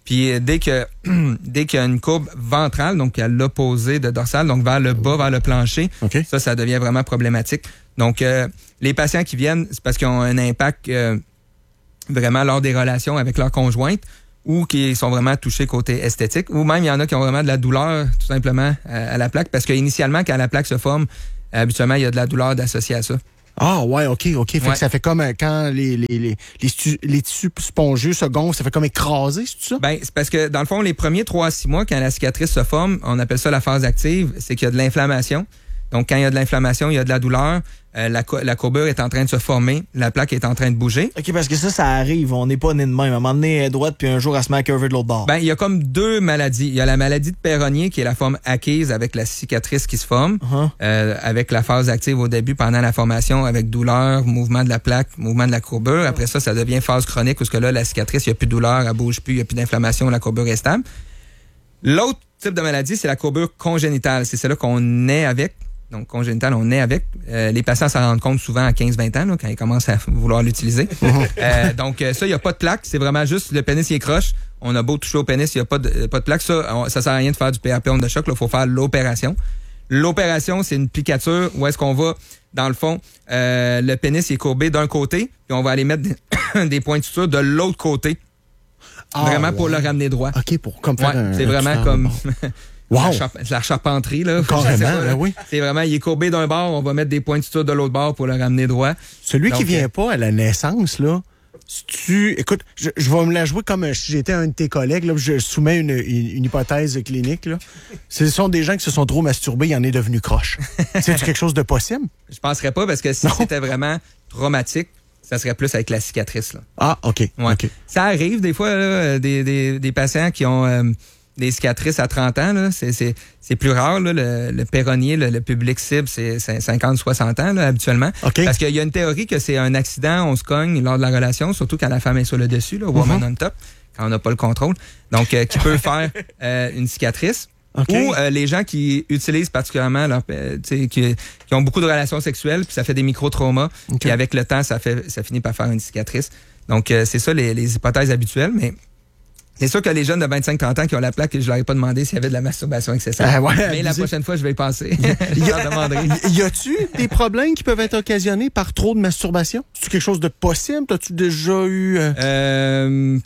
Puis euh, dès que dès qu'il y a une courbe ventrale, donc à l'opposé de dorsale, donc vers le bas, vers le plancher, okay. ça, ça devient vraiment problématique. Donc, euh, les patients qui viennent, c'est parce qu'ils ont un impact euh, vraiment lors des relations avec leur conjointe ou qui sont vraiment touchés côté esthétique, ou même il y en a qui ont vraiment de la douleur tout simplement à, à la plaque, parce qu'initialement, quand la plaque se forme, habituellement, il y a de la douleur d'associée à ça. Ah ouais, OK, OK. Fait ouais. que ça fait comme euh, quand les, les, les, les, stu- les tissus spongieux se gonflent, ça fait comme écraser, c'est ça? Ben, c'est parce que dans le fond, les premiers trois à six mois, quand la cicatrice se forme, on appelle ça la phase active, c'est qu'il y a de l'inflammation. Donc, quand il y a de l'inflammation, il y a de la douleur, euh, la, la courbure est en train de se former, la plaque est en train de bouger. OK, parce que ça, ça arrive. On n'est pas né de même. À un moment donné, elle est droite, puis un jour, elle se met à curver de l'autre bord. Ben, il y a comme deux maladies. Il y a la maladie de Peyronie, qui est la forme acquise avec la cicatrice qui se forme, Uh-huh. euh, avec la phase active au début, pendant la formation, avec douleur, mouvement de la plaque, mouvement de la courbure. Après ça, ça devient phase chronique, parce que là, la cicatrice, il n'y a plus de douleur, elle bouge plus, il n'y a plus d'inflammation, la courbure est stable. L'autre type de maladie, c'est la courbure congénitale. C'est celle-là qu'on naît avec. Donc, congénital, on est avec. Euh, les patients s'en rendent compte souvent à quinze vingt ans, là, quand ils commencent à vouloir l'utiliser. euh, donc, euh, ça, il n'y a pas de plaque. C'est vraiment juste le pénis, il est croche. On a beau toucher au pénis, il n'y a pas de, pas de plaque. Ça, on, ça sert à rien de faire du P R P onde de choc. Il faut faire l'opération. L'opération, c'est une piqûre où est-ce qu'on va, dans le fond, euh, le pénis il est courbé d'un côté, puis on va aller mettre des, des points de suture de l'autre côté. Ah, vraiment ouais. Pour le ramener droit. OK, pour comme faire ouais, un... C'est un vraiment comme... Wow. La, charp- la charpenterie, là. Carrément, ben oui. C'est vraiment, il est courbé d'un bord, on va mettre des points de suture de l'autre bord pour le ramener droit. Celui Donc, qui vient pas à la naissance, là, si tu... Écoute, je, je vais me la jouer comme si j'étais un de tes collègues, là, je soumets une, une, une hypothèse clinique, là. Ce sont des gens qui se sont trop masturbés, il en est devenu croche. C'est quelque chose de possible? Je penserais pas, parce que si non. C'était vraiment traumatique, ça serait plus avec la cicatrice, là. Ah, OK. Ouais. okay. Ça arrive, des fois, là, des, des, des patients qui ont... Euh, des cicatrices à trente ans, là, c'est, c'est, c'est plus rare. Là, le, le péronnier, le, le public cible, c'est cinquante soixante ans là, habituellement. Okay. Parce qu'il y a une théorie que c'est un accident, on se cogne lors de la relation, surtout quand la femme est sur le dessus, là, woman uh-huh. on top, quand on n'a pas le contrôle. Donc, euh, qui peut faire euh, une cicatrice. Okay. Ou euh, les gens qui utilisent particulièrement, leur, euh, qui, qui ont beaucoup de relations sexuelles, puis ça fait des micro-traumas, okay. Puis avec le temps, ça fait ça finit par faire une cicatrice. Donc, euh, c'est ça les, les hypothèses habituelles, mais... C'est sûr que les jeunes de vingt-cinq trente ans qui ont la plaque, je leur ai pas demandé s'il y avait de la masturbation excessive. Ah ouais, mais la prochaine fois, je vais y passer. y, a, y a-tu des problèmes qui peuvent être occasionnés par trop de masturbation? C'est quelque chose de possible? T'as-tu déjà eu... Euh... euh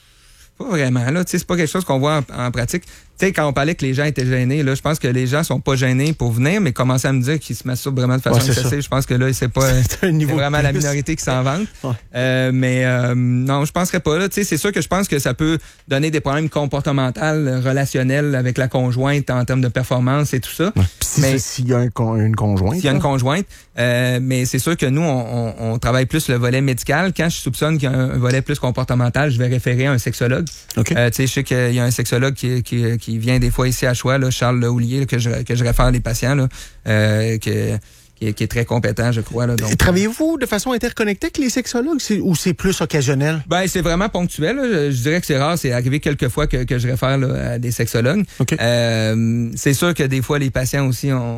pas vraiment, là. Tu sais, c'est pas quelque chose qu'on voit en, en pratique. Tu sais, quand on parlait que les gens étaient gênés, là, je pense que les gens sont pas gênés pour venir, mais commencer à me dire qu'ils se masturbent vraiment de façon ouais, excessive, je pense que là, c'est pas c'est, c'est vraiment la minorité qui s'en vante. Ouais. Euh, mais euh, non, je penserais pas. Là. Tu sais, c'est sûr que je pense que ça peut donner des problèmes comportementaux, relationnels avec la conjointe en termes de performance et tout ça. Ouais. Si, mais s'il y a un con, une conjointe. S'il y a une conjointe. Euh, mais c'est sûr que nous, on, on, on travaille plus le volet médical. Quand je soupçonne qu'il y a un, un volet plus comportemental, je vais référer à un sexologue. Okay. Euh, tu sais, je sais qu'il y a un sexologue qui, qui, qui vient des fois ici à Choix, là, Charles Lehoulier, là, que je que je réfère les patients, là, euh, que, qui, qui est très compétent, je crois. Là, donc, travaillez-vous de façon interconnectée avec les sexologues c'est, ou c'est plus occasionnel? Ben, c'est vraiment ponctuel. Là. Je, je dirais que c'est rare. C'est arrivé quelques fois que, que je réfère là, à des sexologues. Okay. Euh, c'est sûr que des fois, les patients aussi ont,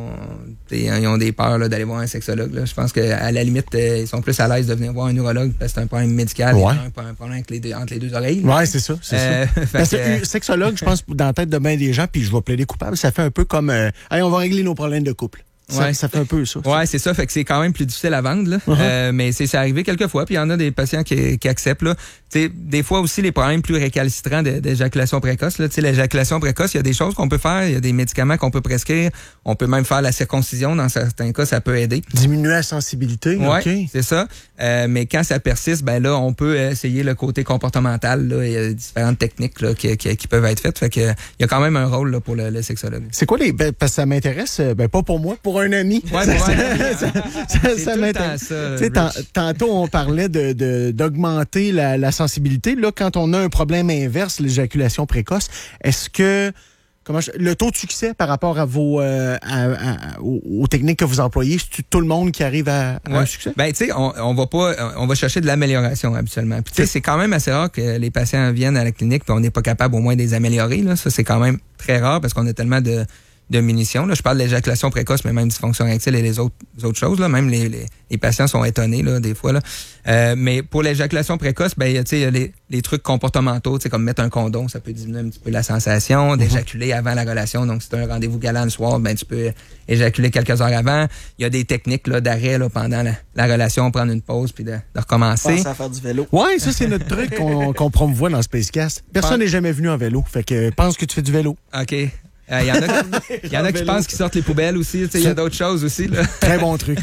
ils ont des peurs là, d'aller voir un sexologue. Là. Je pense qu'à la limite, euh, ils sont plus à l'aise de venir voir un neurologue parce que c'est un problème médical. Ouais. Un, un problème avec les deux, entre les deux oreilles. Oui, c'est ça. C'est euh, ça. Parce que, que, sexologue, je pense, dans la tête de bien des gens, puis je vais plaider coupable, ça fait un peu comme euh, hey, on va régler nos problèmes de couple. Ça, ouais. ça fait un peu ça. Ouais, c'est ça. Fait que c'est quand même plus difficile à vendre, là. Uh-huh. Euh, mais c'est, c'est arrivé quelques fois. Puis il y en a des patients qui, qui acceptent, là. T'sais, des fois aussi, les problèmes plus récalcitrants d'éjaculation précoce, là. T'sais, l'éjaculation précoce, il y a des choses qu'on peut faire. Il y a des médicaments qu'on peut prescrire. On peut même faire la circoncision. Dans certains cas, ça peut aider. Diminuer la sensibilité. Ouais, okay. C'est ça. Euh, mais quand ça persiste, ben là, on peut essayer le côté comportemental, là. Il y a différentes techniques, là, qui, qui, qui peuvent être faites. Fait que, il y a quand même un rôle, là, pour le, le sexologue. C'est quoi les, ben, parce que ça m'intéresse, ben, pas pour moi, pour un ami. Ouais, ça, ouais, ça, ouais, ça, ça, ça m'intéresse. Tantôt, on parlait de, de, d'augmenter la, la sensibilité. Là, quand on a un problème inverse, l'éjaculation précoce, est-ce que comment je, le taux de succès par rapport à vos euh, à, à, aux, aux techniques que vous employez, c'est tout le monde qui arrive à, à ouais. un succès? Ben, tu sais, on, on va pas, on va chercher de l'amélioration habituellement. Puis, tu sais, c'est quand même assez rare que les patients viennent à la clinique puis on n'est pas capable au moins de les améliorer. Là. Ça, c'est quand même très rare parce qu'on a tellement de de munitions. Là, je parle de l'éjaculation précoce, mais même dysfonction érectile et les autres, les autres choses. Là, même les, les, les patients sont étonnés là, des fois. Là. Euh, mais pour l'éjaculation précoce, ben, il y a les, les trucs comportementaux, comme mettre un condom, ça peut diminuer un petit peu la sensation, mm-hmm. d'éjaculer avant la relation. Donc, si tu as un rendez-vous galant le soir, ben, tu peux éjaculer quelques heures avant. Il y a des techniques là, d'arrêt là, pendant la, la relation, prendre une pause puis de, de recommencer. Pense à faire du vélo. Oui, ça, c'est notre truc qu'on, qu'on promouvoit dans Spacecast. Personne n'est jamais venu en vélo. Fait que pense que tu fais du vélo. OK. Il euh, y en a, y en a qui pensent qu'ils sortent les poubelles aussi. Il y a d'autres choses aussi. Là. Très bon truc.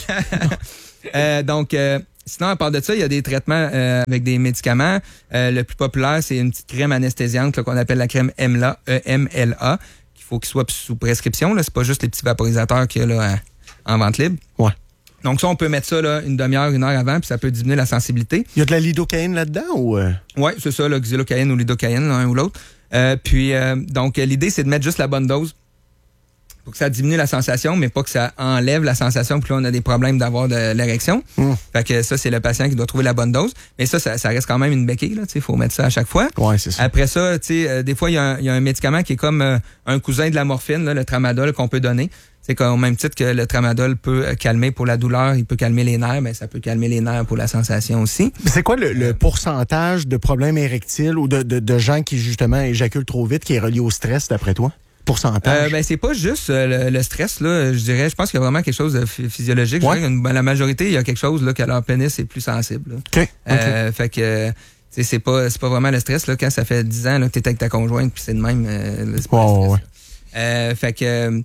euh, donc, euh, sinon, à part de ça, il y a des traitements euh, avec des médicaments. Euh, le plus populaire, c'est une petite crème anesthésiante là, qu'on appelle la crème E M L A, qu'il faut qu'il soit sous prescription. Là. C'est pas juste les petits vaporisateurs qu'il y a là, en vente libre. Ouais. Donc ça, on peut mettre ça là, une demi-heure, une heure avant, puis ça peut diminuer la sensibilité. Il y a de la lidocaïne là-dedans ou... Euh... Oui, c'est ça, la xylocaïne ou lidocaïne, l'un ou l'autre. Euh, puis, euh, donc, l'idée, c'est de mettre juste la bonne dose pour que ça diminue la sensation, mais pas que ça enlève la sensation, puis là, on a des problèmes d'avoir de l'érection. Mmh. Fait que ça, c'est le patient qui doit trouver la bonne dose. Mais ça, ça, ça reste quand même une béquille, là, tu sais, faut mettre ça à chaque fois. Ouais, c'est ça. Après ça, tu sais, euh, des fois, il y, y a un médicament qui est comme euh, un cousin de la morphine, là, le tramadol, qu'on peut donner. C'est qu'au même titre que le tramadol peut calmer pour la douleur, il peut calmer les nerfs, mais ça peut calmer les nerfs pour la sensation aussi. C'est quoi le, le pourcentage de problèmes érectiles ou de, de, de gens qui, justement, éjaculent trop vite qui est relié au stress, d'après toi? Pourcentage? Euh, ben, c'est pas juste euh, le, le stress, là, je dirais. Je pense qu'il y a vraiment quelque chose de physiologique. Ouais. Je dirais que ben, la majorité, il y a quelque chose là, que leur pénis est plus sensible. Là. OK. Euh, okay. Fait que... c'est pas, c'est pas vraiment le stress. Là, quand ça fait dix ans là, que t'es avec ta conjointe, puis c'est de même. Euh, c'est pas oh, le stress, ouais. euh, fait que...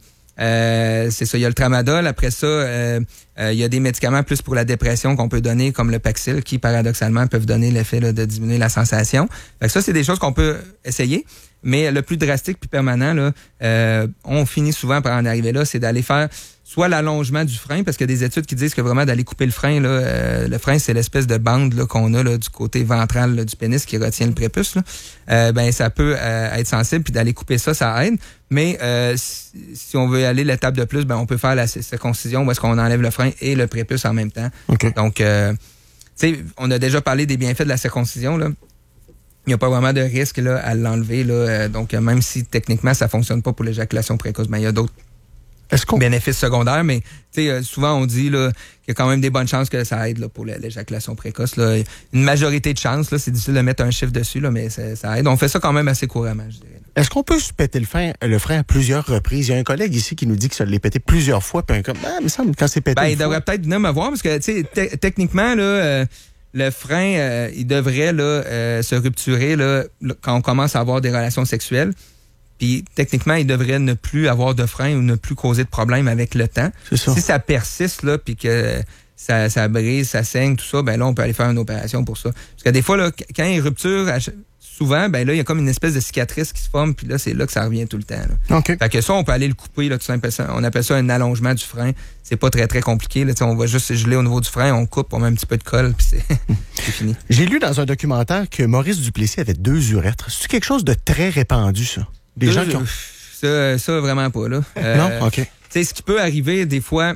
Euh, c'est ça, il y a le tramadol. Après ça, euh, euh, il y a des médicaments plus pour la dépression qu'on peut donner, comme le Paxil, qui paradoxalement peuvent donner l'effet là, de diminuer la sensation. Fait que ça, c'est des choses qu'on peut essayer. Mais le plus drastique puis permanent, là, euh, on finit souvent par en arriver là, c'est d'aller faire soit l'allongement du frein, parce qu'il y a des études qui disent que vraiment d'aller couper le frein, là, euh, le frein, c'est l'espèce de bande là, qu'on a là, du côté ventral là, du pénis qui retient le prépuce. Là. Euh, ben ça peut euh, être sensible, puis d'aller couper ça, ça aide. Mais euh, si, si on veut aller l'étape de plus, ben on peut faire la circoncision où est-ce qu'on enlève le frein et le prépuce en même temps. Okay. Donc, euh, tu sais, on a déjà parlé des bienfaits de la circoncision, là. Il n'y a pas vraiment de risque là, à l'enlever. Là. Euh, donc, même si techniquement, ça ne fonctionne pas pour l'éjaculation précoce, ben, il y a d'autres Est-ce qu'on... bénéfices secondaires. Mais euh, souvent, on dit là, qu'il y a quand même des bonnes chances que ça aide là, pour l'éjaculation précoce. Là. Une majorité de chances, là, c'est difficile de mettre un chiffre dessus, là, mais ça, ça aide. On fait ça quand même assez couramment, je dirais. Est-ce qu'on peut se péter le frein, le frein à plusieurs reprises? Il y a un collègue ici qui nous dit que ça l'est pété plusieurs fois. Puis un comme, ah, il me semble quand c'est pété. Ben, il fois... devrait peut-être venir me voir parce que, tu sais, techniquement, là... Euh, le frein, euh, il devrait là, euh, se rupturer là, quand on commence à avoir des relations sexuelles. Puis techniquement, il devrait ne plus avoir de frein ou ne plus causer de problème avec le temps. C'est ça. Si ça persiste, là, puis que ça, ça brise, ça saigne, tout ça, ben là, on peut aller faire une opération pour ça. Parce que des fois, là, quand il y a une rupture, souvent, ben là, il y a comme une espèce de cicatrice qui se forme, puis là, c'est là que ça revient tout le temps. Là. Okay. Fait que ça, on peut aller le couper, là, tout simplement. On appelle ça un allongement du frein. C'est pas très, très compliqué. Là. On va juste geler au niveau du frein, on coupe, on met un petit peu de colle, puis c'est, c'est fini. J'ai lu dans un documentaire que Maurice Duplessis avait deux urètres. C'est quelque chose de très répandu, ça? Des deux, gens qui ont... Ça, ça, vraiment pas, là. Euh, non? OK. Tu sais, ce qui peut arriver, des fois...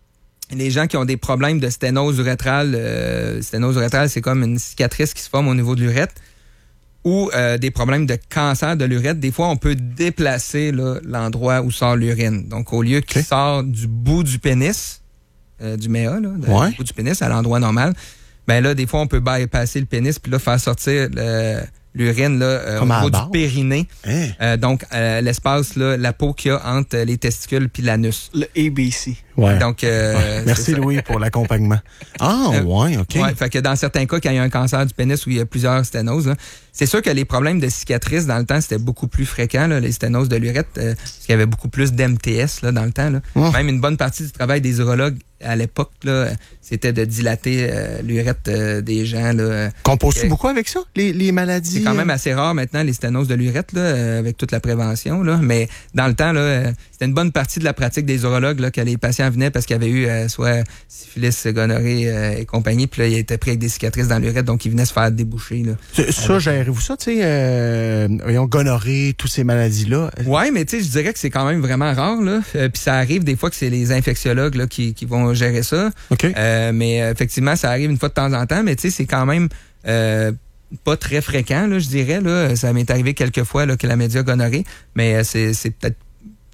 Les gens qui ont des problèmes de sténose urétrale, euh, sténose urétrale, c'est comme une cicatrice qui se forme au niveau de l'urètre, ou euh, des problèmes de cancer de l'urètre. Des fois, on peut déplacer là, l'endroit où sort l'urine. Donc, au lieu qu'il okay. sort du bout du pénis, euh, du méa, là, de, ouais. du bout du pénis à l'endroit normal, ben là, des fois, on peut bypasser le pénis puis là, faire sortir le... l'urine là, euh, au niveau du périnée. Hein? Euh, donc, euh, l'espace, là, la peau qu'il y a entre les testicules puis l'anus. Le A B C. Ouais. Donc, euh, ouais. Merci Louis pour l'accompagnement. Ah, euh, ouais, OK. Ouais, fait que dans certains cas, quand il y a un cancer du pénis où il y a plusieurs sténoses, là, c'est sûr que les problèmes de cicatrices dans le temps, c'était beaucoup plus fréquent, là, les sténoses de l'urètre, euh, parce qu'il y avait beaucoup plus d'M T S là, dans le temps. Là. Oh. Même une bonne partie du travail des urologues à l'époque, là, c'était de dilater euh, l'urètre euh, des gens. Là. Composes-tu euh, beaucoup avec ça, les, les maladies? C'est quand même assez rare maintenant, les sténoses de l'urètre, là, euh, avec toute la prévention. Là. Mais dans le temps, là, euh, c'était une bonne partie de la pratique des urologues là, que les patients venaient parce qu'ils avaient eu euh, soit syphilis, gonorrhée euh, et compagnie, puis là, ils étaient pris avec des cicatrices dans l'urètre, donc ils venaient se faire déboucher. Là. Ça, gérez-vous ça, tu sais, euh, voyons, gonorrhée, toutes ces maladies-là? Oui, mais tu sais, je dirais que c'est quand même vraiment rare, là. Euh, puis ça arrive des fois que c'est les infectiologues là, qui, qui vont gérer ça. Okay. Euh, mais euh, effectivement, ça arrive une fois de temps en temps, mais tu sais, c'est quand même euh, pas très fréquent, là, je dirais. Là. Ça m'est arrivé quelques fois là, que la média gonorrhée, mais euh, c'est, c'est peut-être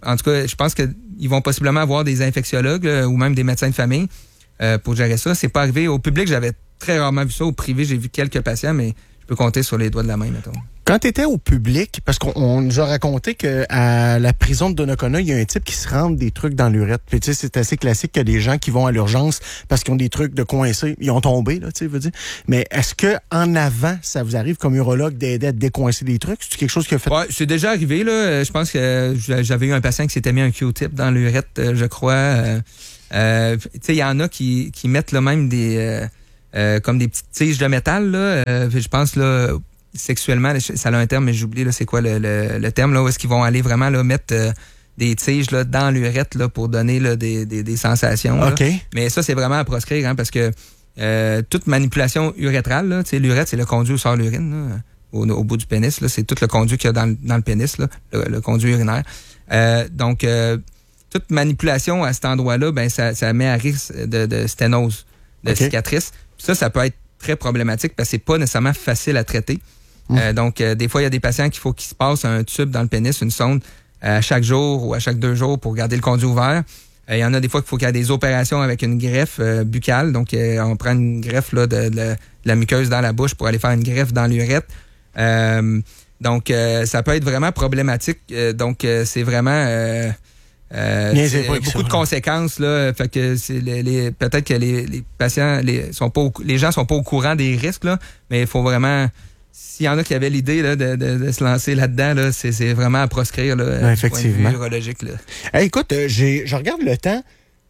en tout cas, je pense qu'ils vont possiblement avoir des infectiologues là, ou même des médecins de famille euh, pour gérer ça. C'est pas arrivé au public, j'avais très rarement vu ça. Au privé, j'ai vu quelques patients, mais je peux compter sur les doigts de la main, mettons. Quand tu étais au public, parce qu'on nous a raconté qu'à la prison de Donnacona, il y a un type qui se rentre des trucs dans l'urètre. Puis tu sais, c'est assez classique qu'il y a des gens qui vont à l'urgence parce qu'ils ont des trucs de coincés. Ils ont tombé, là, tu sais, veux dire. Mais est-ce que en avant, ça vous arrive comme urologue d'aider à décoincer des trucs? C'est quelque chose qui a fait... Ouais, c'est déjà arrivé, là. Je pense que j'avais eu un patient qui s'était mis un Q-tip dans l'urètre, je crois. Euh, euh, tu sais, il y en a qui, qui mettent là même des... Euh, euh, comme des petites tiges de métal, là. Euh, je pense, là... sexuellement, ça a un terme, mais j'oublie là c'est quoi le, le, le terme, là, où est-ce qu'ils vont aller vraiment là, mettre euh, des tiges là, dans l'urètre là, pour donner là, des, des, des sensations. Là. Okay. Mais ça, c'est vraiment à proscrire, hein, parce que euh, toute manipulation urétrale, là, l'urètre, c'est le conduit où sort l'urine, là, au, au bout du pénis, là, c'est tout le conduit qu'il y a dans, dans le pénis, là, le, le conduit urinaire. Euh, donc, euh, toute manipulation à cet endroit-là, ben ça, ça met à risque de, de sténose, de okay. cicatrice. Puis ça, ça peut être très problématique parce que c'est pas nécessairement facile à traiter. Mmh. Euh, donc, euh, des fois, il y a des patients qu'il faut qu'ils se passent un tube dans le pénis, une sonde, à chaque jour ou à chaque deux jours pour garder le conduit ouvert. Euh, il y en a des fois qu'il faut qu'il y ait des opérations avec une greffe euh, buccale. Donc, euh, on prend une greffe là, de, de, de la muqueuse dans la bouche pour aller faire une greffe dans l'urètre. Euh, donc, euh, ça peut être vraiment problématique. Euh, donc, euh, c'est vraiment... Euh, Euh, c'est beaucoup ça, de conséquences là, fait que c'est les, les peut-être que les, les patients les sont pas au, les gens sont pas au courant des risques là, mais il faut vraiment s'il y en a qui avaient l'idée là, de, de, de se lancer là-dedans là, c'est, c'est vraiment à proscrire là, ouais, effectivement. Du point de vue urologique là. Hey, écoute, euh, j'ai je regarde le temps.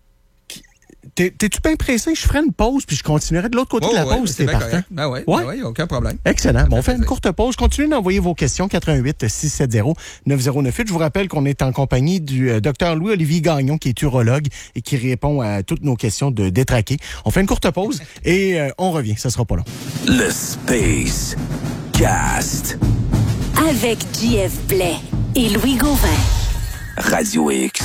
T'es, t'es-tu bien pressé? Je ferai une pause puis je continuerai de l'autre côté oh, de la ouais, pause. C'est partant. correct. Ben oui, ouais? ben ouais, aucun problème. Excellent. Bon, on fait une courte pause. Continuez d'envoyer vos questions. quatre un huit six sept zéro neuf zéro neuf huit. Je vous rappelle qu'on est en compagnie du euh, docteur Louis-Olivier Gagnon, qui est urologue et qui répond à toutes nos questions de détraqués. On fait une courte pause et euh, on revient. Ça sera pas long. Le Space Cast. Avec J F Blais et Louis Gauvin. Radio X.